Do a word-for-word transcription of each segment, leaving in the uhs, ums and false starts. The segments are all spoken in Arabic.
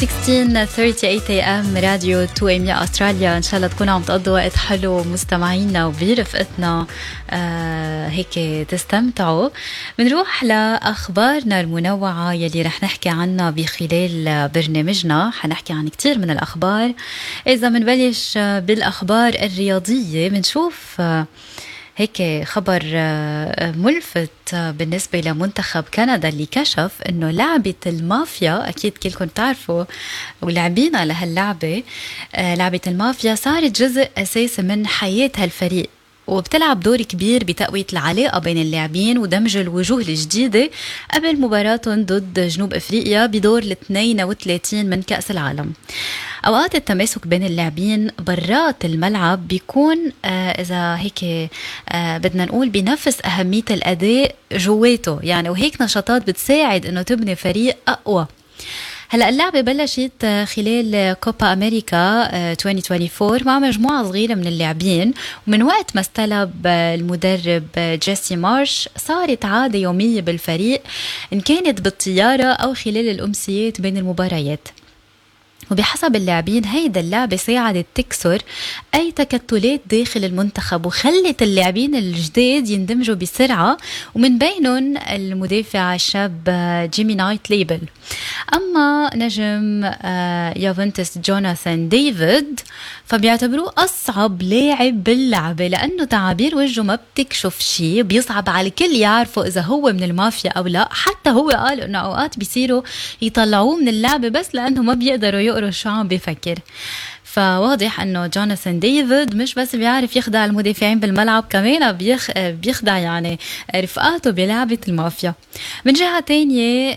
ستة عشر ثلاثة وثلاثين إيه إم راديو تو إم يا أستراليا. إن شاء الله تكونوا عم تقضوا وقت حلو مستمعينا وبرفقتنا، آه هيك تستمتعوا. بنروح لأخبارنا المنوعة يلي رح نحكي عنها بخلال برنامجنا. حنحكي عن كتير من الأخبار. إذا منبلش بالأخبار الرياضية بنشوف آه هيك خبر ملفت بالنسبة لمنتخب كندا اللي كشف انه لعبة المافيا، اكيد كلكم تعرفوا ولعبينا لهاللعبة، لعبة المافيا صارت جزء اساسي من حياة هالفريق، وبتلعب دور كبير بتقوية العلاقة بين اللاعبين ودمج الوجوه الجديدة قبل مباراتهم ضد جنوب افريقيا بدور الاثنين وثلاثين من كأس العالم. أوقات التماسك بين اللاعبين برات الملعب بيكون آه إذا هيك آه بدنا نقول بنفس أهمية الأداء جواته يعني، وهيك نشاطات بتساعد إنه تبني فريق أقوى. هلأ اللعبة بلشت خلال كوبا أمريكا ألفين وأربعة وعشرين مع مجموعة صغيرة من اللاعبين، ومن وقت ما استلب المدرب جيسي مارش صارت عادة يومية بالفريق، إن كانت بالطيارة أو خلال الأمسيات بين المباريات. وبحسب اللاعبين هيدا اللعبة ساعدت تكسر أي تكتلات داخل المنتخب وخلت اللاعبين الجداد يندمجوا بسرعة، ومن بينهم المدافع الشاب جيمي نايت ليبل. أما نجم يوفنتوس جوناثان ديفيد فبيعتبروه أصعب لاعب باللعبة، لأنه تعابير وجهه ما بتكشف شيء، بيصعب على الكل يعرفوا إذا هو من المافيا أو لا. حتى هو قال إنه أوقات بيصيروا يطلعوه من اللعبة بس لأنه ما بيقدروا يقروا شو عم بيفكر. فواضح انه جوناثان ديفيد مش بس بيعرف يخدع المدافعين بالملعب، كمان بيخ... بيخدع يعني رفقاته بلعبة المافيا. من جهة تانية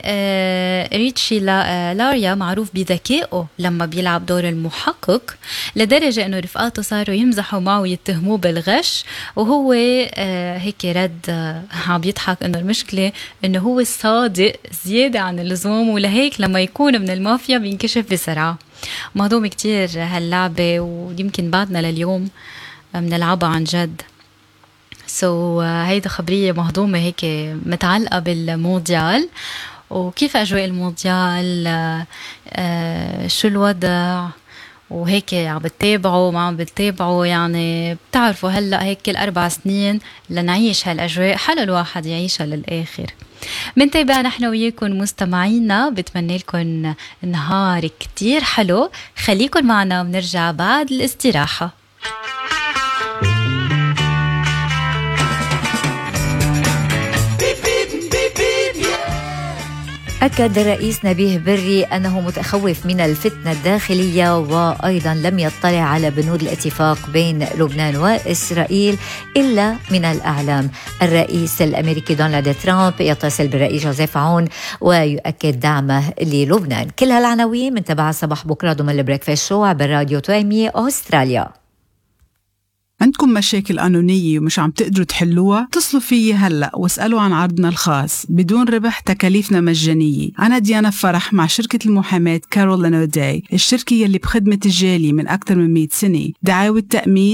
ريتشي لاريا معروف بذكائه لما بيلعب دور المحقق، لدرجة انه رفقاته صاروا يمزحوا معه ويتهموه بالغش، وهو هيك رد عم بيضحك انه المشكلة انه هو الصادق زيادة عن اللزوم، ولهيك لما يكون من المافيا بينكشف بسرعة. مهضوم كتير هاللعبة، ويمكن بعدنا لليوم بنلعبها عن جد. سو so, هيدا خبرية مهضومة هيك متعلقة بالمونديال وكيف أجواء المونديال، آه شو الوضع وهيك عم بتتابعوا ما عم بتتابعوا. يعني بتعرفوا هلأ هيك كل أربع سنين لنعيش هالأجواء، حلو الواحد يعيشها للآخر. منتابع نحن وياكم مستمعينا، بتمنى لكم نهار كتير حلو. خليكن معنا ونرجع بعد الاستراحة. أكد الرئيس نبيه بري أنه متخوف من الفتنة الداخلية، وأيضا لم يطلع على بنود الاتفاق بين لبنان وإسرائيل إلا من الأعلام. الرئيس الأمريكي دونالد ترامب يتصل بالرئيس جوزيف عون ويؤكد دعمه للبنان. كل هالعناوين من تبع صباح بكرة ضمن البريكفاست شو عبر راديو تو إم إي أستراليا. عندكم مشاكل قانونية ومش عم تقدروا تحلوها؟ اتصلوا فيي هلأ واسألوا عن عرضنا الخاص بدون ربح، تكاليفنا مجانية. أنا ديانا فرح مع شركة المحاماة كارول لانوداي، الشركة يلي بخدمة الجالية من أكثر من مئة سنة، دعاوى التأمين